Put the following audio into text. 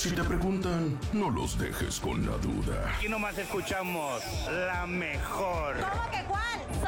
Si te preguntan, no los dejes con la duda. Aquí nomás escuchamos la mejor. ¿Cómo que cuál?